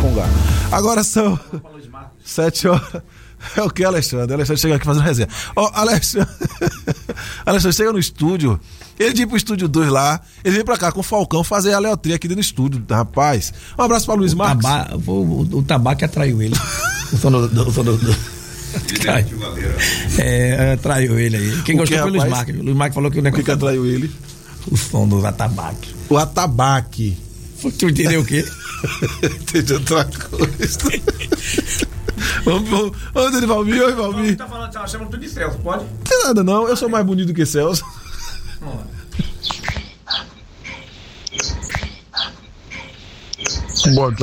Coronga. Agora são 7 horas. É o que, Alexandre? Alexandre chega aqui fazendo resenha. Ó, Alexandre chega no estúdio. Ele ia pro estúdio 2 lá. Ele veio pra cá com o Falcão fazer a leotria aqui dentro do estúdio, rapaz. Um abraço pra Luiz Marques. O tabaco atraiu ele. O som do atraiu ele aí. Quem gostou foi o Luiz Marques. O Luiz Marques falou que o negócio. O que atraiu ele? O som do atabaque. O atabaque. Tu entendeu o quê? Entendi outra coisa. Vamos, Dani Valmir. Oi, Valmir. Tá falando, tá chamando tudo de Celso, pode? Não tem nada não, eu sou mais bonito do que Celso. Vamos lá. Boa